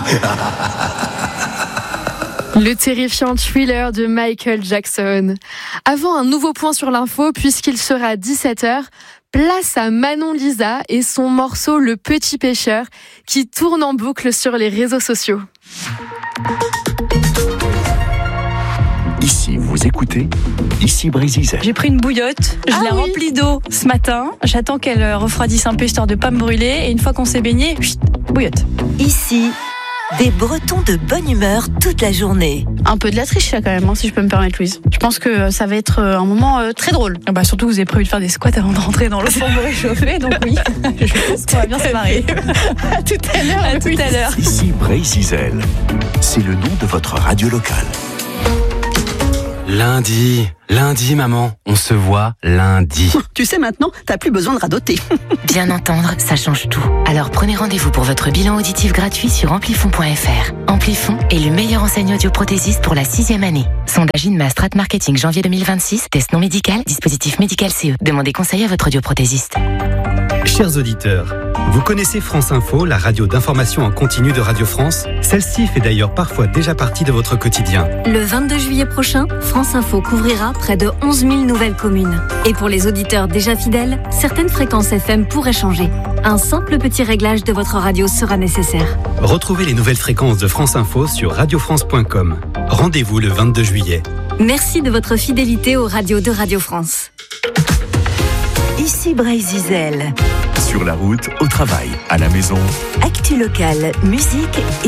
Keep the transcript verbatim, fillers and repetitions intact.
Le terrifiant thriller de Michael Jackson. Avant un nouveau point sur l'info, puisqu'il sera dix-sept heures, place à Manon Lisa et son morceau Le Petit Pêcheur qui tourne en boucle sur les réseaux sociaux. Ici, vous écoutez, ici Brésil. J'ai pris une bouillotte, je Ah l'ai oui. remplie d'eau ce matin. J'attends qu'elle refroidisse un peu histoire de pas me brûler. Et une fois qu'on s'est baigné, chut, bouillotte. Ici, des Bretons de bonne humeur toute la journée. Un peu de la triche là quand même, hein, si je peux me permettre, Louise. Je pense que ça va être un moment euh, très drôle. Ah bah surtout, vous avez prévu de faire des squats avant de rentrer dans l'eau pour vous réchauffer. Donc oui, je pense qu'on va bien se marrer. À tout à l'heure. À tout à l'heure. Ici Brésil. C'est le nom de votre radio locale. Lundi, lundi maman, on se voit lundi. Tu sais maintenant, t'as plus besoin de radoter. Bien entendre, ça change tout. Alors prenez rendez-vous pour votre bilan auditif gratuit sur amplifon point f r. Amplifon est le meilleur enseignant audioprothésiste pour la sixième année. Sondage INMA Strat Marketing janvier deux mille vingt-six, test non médical, dispositif médical C E. Demandez conseil à votre audioprothésiste. Chers auditeurs, vous connaissez France Info, la radio d'information en continu de Radio France? Celle-ci fait d'ailleurs parfois déjà partie de votre quotidien. Le vingt-deux juillet prochain, France Info couvrira près de onze mille nouvelles communes. Et pour les auditeurs déjà fidèles, certaines fréquences F M pourraient changer. Un simple petit réglage de votre radio sera nécessaire. Retrouvez les nouvelles fréquences de France Info sur radio france point com. Rendez-vous le vingt-deux juillet. Merci de votre fidélité aux radios de Radio France. Ici Brésil. Sur la route, au travail, à la maison. Actu locale, musique et